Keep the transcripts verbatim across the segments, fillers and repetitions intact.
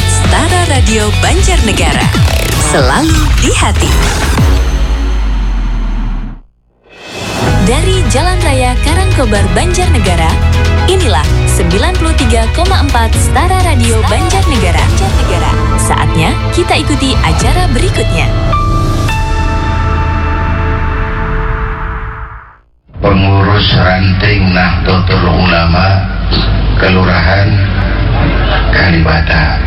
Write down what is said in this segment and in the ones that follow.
empat Setara Radio Banjarnegara. Selalu di hati. Dari Jalan Raya Karangkobar Banjarnegara, inilah sembilan puluh tiga koma empat Setara Radio Banjarnegara. Saatnya kita ikuti acara berikutnya. Pengurus ranting Nahdlatul Ulama Kelurahan Kalibata.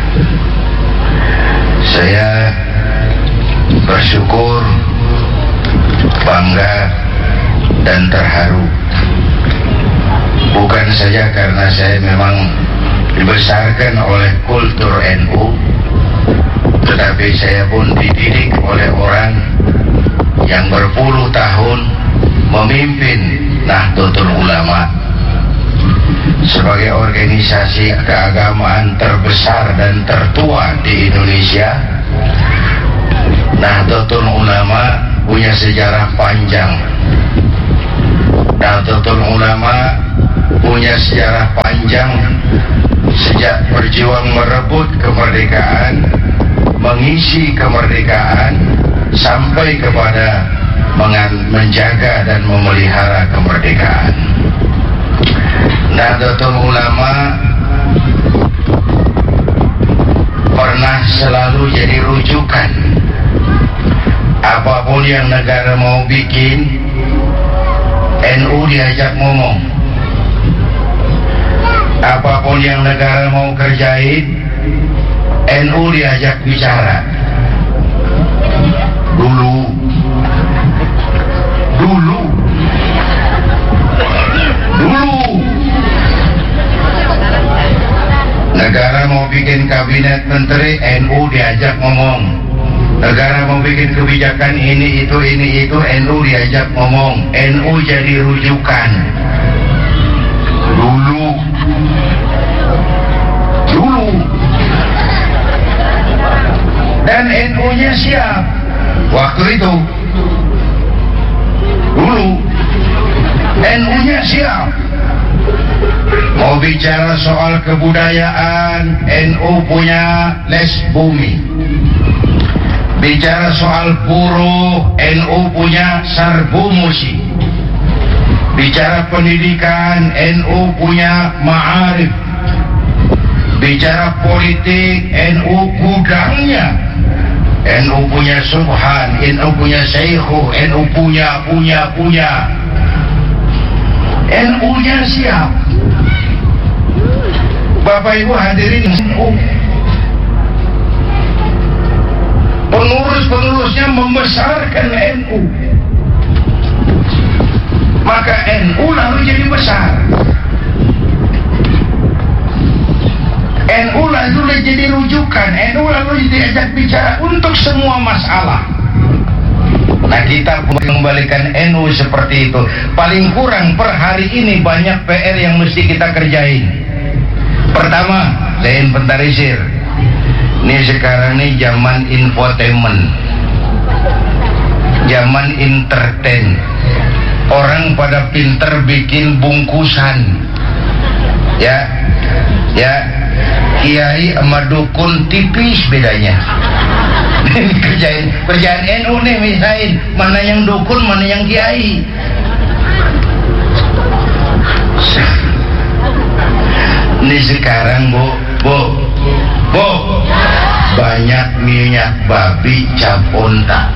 Saya bersyukur, bangga, dan terharu. Bukan saja karena saya memang dibesarkan oleh kultur N U, tetapi saya pun dididik oleh orang yang berpuluh tahun memimpin Nahdlatul Ulama sebagai organisasi keagamaan terbesar dan tertua di Indonesia. Nahdlatul Ulama punya sejarah panjang. Nahdlatul Ulama punya sejarah panjang sejak berjuang merebut kemerdekaan, mengisi kemerdekaan, sampai kepada menjaga dan memelihara kemerdekaan. Nahdlatul Ulama pernah selalu jadi rujukan. Apapun yang negara mau bikin, N U diajak ngomong. Apapun yang negara mau kerjain, N U diajak bicara. Dulu Dulu Dulu negara mau bikin kabinet menteri, N U diajak ngomong. Negara mau bikin kebijakan ini itu ini itu, N U diajak ngomong. N U jadi rujukan. Dulu Dulu Dan N U-nya siap waktu itu. Dulu N U-nya siap. Mau bicara soal kebudayaan, N U punya les bumi. Bicara soal buruh, N U punya sarbu musi. Bicara pendidikan, N U punya ma'arif. Bicara politik, N U gudangnya. N U punya subhan, N U punya syekhu, N U punya, punya, punya. N U-nya siap. Bapak Ibu hadirin N U. Pengurus-pengurusnya membesarkan N U. Maka N U lalu jadi besar. N U lalu jadi rujukan. N U lalu diajak bicara untuk semua masalah. Nah, kita mengembalikan N U seperti itu. Paling kurang per hari ini banyak P R yang mesti kita kerjain. Pertama, saya inventarisir. Ini sekarang ini zaman infotainment, zaman entertain. Orang pada pinter bikin bungkusan. Ya, ya. Kiai sama dukun tipis bedanya. kerjain kerjaan N U nih, misain mana yang dukun, mana yang kiai. Ini sekarang bu, bu, bu, banyak minyak babi cap onta.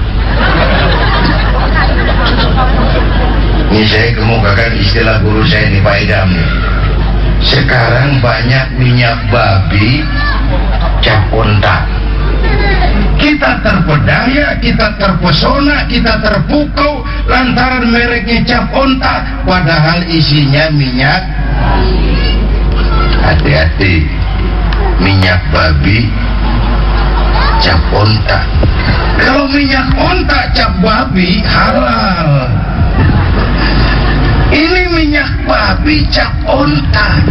Ini saya kemukakan istilah guru saya di Pak Idam nih. Sekarang banyak minyak babi cap onta. Kita terpedaya, kita terpesona, kita terpukau lantaran mereknya cap onta, padahal isinya minyak. Hati-hati, minyak babi cap onta. Kalau minyak onta cap babi halal. Ini minyak babi cap onta.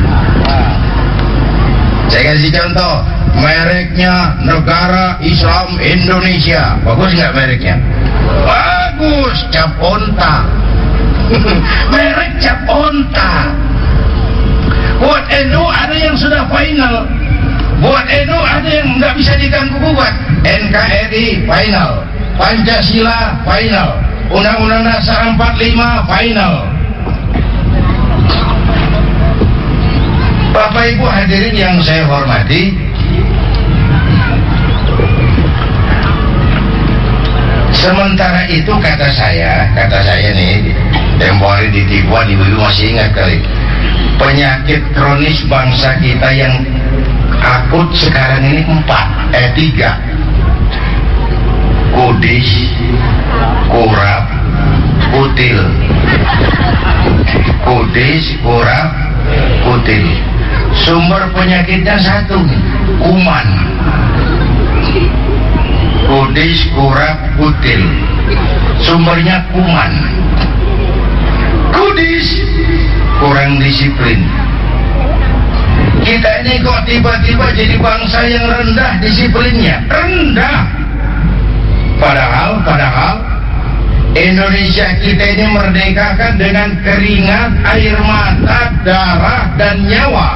Saya kasih contoh, mereknya Negara Islam Indonesia. Bagus nggak mereknya? Bagus, cap onta. Merek cap onta. Buat N U ada yang sudah final, buat N U ada yang N K R I final, Pancasila final, Undang-Undang Dasar empat puluh lima final. Bapak Ibu hadirin yang saya hormati, sementara itu kata saya, kata saya nih, tempo hari di Tibuan, ibu-ibu masih ingat kali, penyakit kronis bangsa kita yang akut sekarang ini empat, eh tiga, kudis, kurap, kutil. Kudis, kurap, kutil. Sumber penyakitnya satu, kuman. Kudis, kurap, kutil. Sumbernya kuman. Kudis, kurang disiplin. Kita ini kok tiba-tiba jadi bangsa yang rendah disiplinnya, rendah. Padahal, padahal Indonesia kita ini merdekakan dengan keringat, air mata, darah, dan nyawa.